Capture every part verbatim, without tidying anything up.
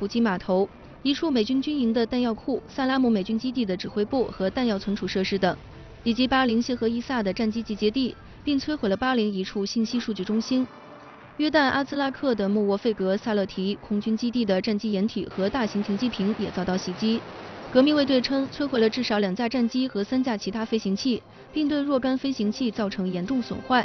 补给码头、一处美军军营的弹药库、萨拉姆美军基地的指挥部和弹药存储设施等，以及巴林谢和伊萨的战机集结地，并摧毁了巴林一处信息数据中心。约旦阿兹拉克的穆沃费格萨勒提空军基地的战机掩体和大型停机坪也遭到袭击。革命卫队称，摧毁了至少两架战机和三架其他飞行器，并对若干飞行器造成严重损坏。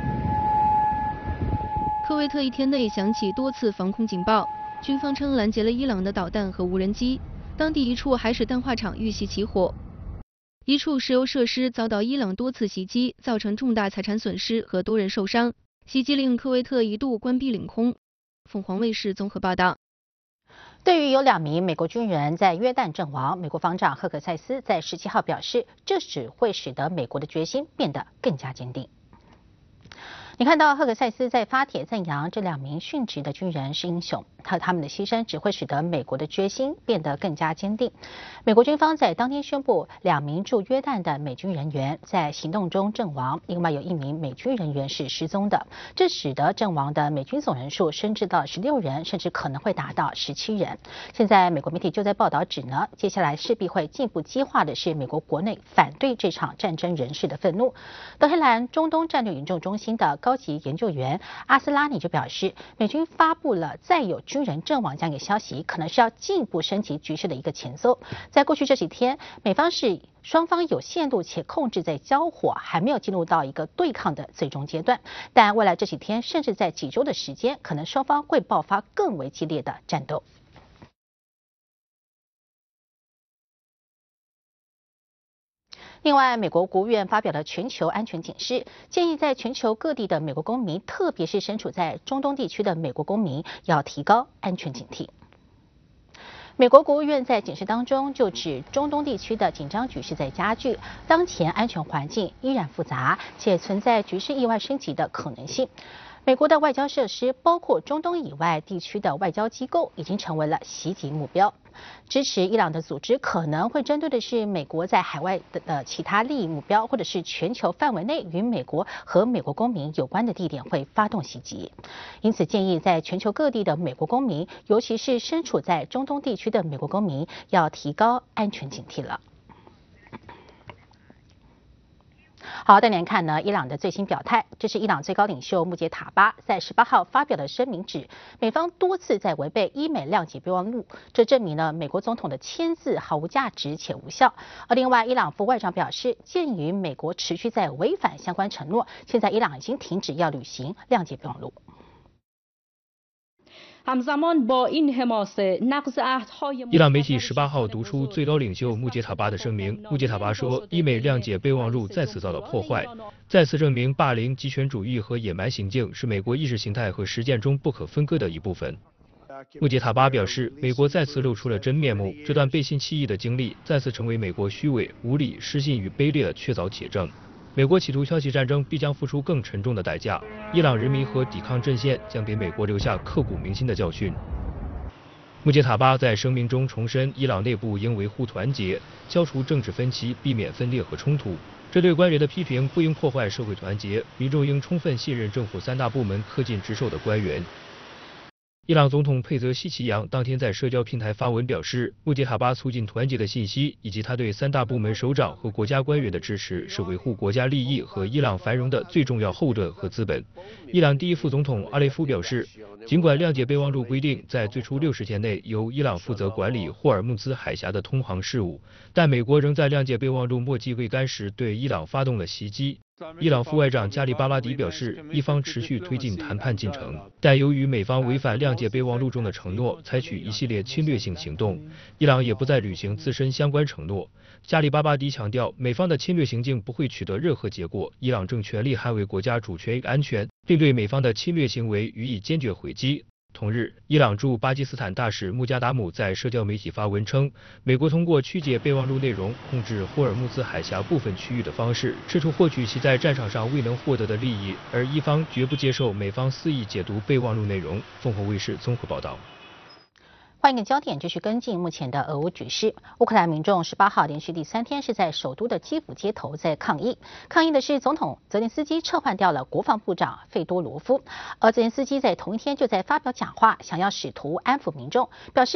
科威特一天内响起多次防空警报，军方称拦截了伊朗的导弹和无人机。当地一处海水淡化厂遇袭起火，一处石油设施遭到伊朗多次袭击，造成重大财产损失和多人受伤。袭击令科威特一度关闭领空。凤凰卫视综合报道。 对于有两名美国军人在约旦阵亡，美国防长赫克塞斯在十七号表示，这只会使得美国的决心变得更加坚定。你看到赫克塞斯在发帖赞扬这两名殉职的军人是英雄，和他们的牺牲只会使得美国的决心变得更加坚定。美国军方在当天宣布，两名驻约旦的美军人员在行动中阵亡，另外有一名美军人员是失踪的，这使得阵亡的美军总人数升至到十六人，甚至可能会达到十七人。现在美国媒体就在报道指呢，接下来势必会进一步激化的是美国国内反对这场战争人士的愤怒。德黑兰中东战略研究中心的高级研究员阿斯拉尼就表示，美军发布了再有军人阵亡这样一个消息，可能是要进一步升级局势的一个前奏。在过去这几天，美方是双方有限度且控制在交火，还没有进入到一个对抗的最终阶段。但未来这几天，甚至在几周的时间，可能双方会爆发更为激烈的战斗。另外，美国国务院发表了全球安全警示，建议在全球各地的美国公民，特别是身处在中东地区的美国公民，要提高安全警惕。美国国务院在警示当中就指，中东地区的紧张局势在加剧，当前安全环境依然复杂，且存在局势意外升级的可能性。美国的外交设施，包括中东以外地区的外交机构，已经成为了袭击目标。支持伊朗的组织可能会针对的是美国在海外的的其他利益目标，或者是全球范围内与美国和美国公民有关的地点会发动袭击。因此，建议在全球各地的美国公民，尤其是身处在中东地区的美国公民，要提高安全警惕了。好，带您看呢，伊朗的最新表态，这是伊朗最高领袖穆杰塔巴在十八号发表的声明指，美方多次在违背伊美谅解备忘录，这证明了美国总统的签字毫无价值且无效。而另外，伊朗副外长表示，鉴于美国持续在违反相关承诺，现在伊朗已经停止要履行谅解备忘录。 伊朗媒体十八号读出最高领袖穆杰塔巴的声明。穆杰塔巴说，伊美谅解备忘录再次遭到破坏，再次证明霸凌、极权主义和野蛮行径是美国意识形态和实践中不可分割的一部分。穆杰塔巴表示，美国再次露出了真面目，这段背信弃义的经历再次成为美国虚伪、无理、失信与卑劣的确凿铁证。美国企图挑起战争，必将付出更沉重的代价。伊朗人民和抵抗阵线将给美国留下刻骨铭心的教训。穆杰塔巴在声明中重申，伊朗内部应维护团结，消除政治分歧，避免分裂和冲突。这对官员的批评不应破坏社会团结，民众应充分信任政府三大部门恪尽职守的官员。伊朗总统佩泽希奇扬当天在社交平台发文表示，穆杰塔巴促进团结的信息，以及他对三大部门首长和国家官员的支持，是维护国家利益和伊朗繁荣的最重要后盾和资本。伊朗第一副总统阿雷夫表示，尽管谅解备忘录规定在最初六十天内由伊朗负责管理霍尔木兹海峡的通航事务，但美国仍在谅解备忘录末期未干时对伊朗发动了袭击。伊朗副外长加里巴拉迪表示，伊方持续推进谈判进程，但由于美方违反谅解备忘录中的承诺，采取一系列侵略性行动，伊朗也不再履行自身相关承诺。加里巴巴迪强调，美方的侵略行径不会取得任何结果，伊朗正全力捍卫国家主权与安全，并对美方的侵略行为予以坚决回击。同日，伊朗驻巴基斯坦大使穆加达姆在社交媒体发文称，美国通过曲解备忘录内容控制霍尔木兹海峡部分区域的方式，试图获取其在战场上未能获得的利益，而伊方绝不接受美方肆意解读备忘录内容。凤凰卫视综合报道。 换一个焦点，继续跟进目前的俄乌局势。乌克兰民众十八号连续第三天是在首都的基辅街头在抗议，抗议的是总统泽连斯基撤换掉了国防部长费多罗夫，而泽连斯基在同一天就在发表讲话，想要试图安抚民众，表示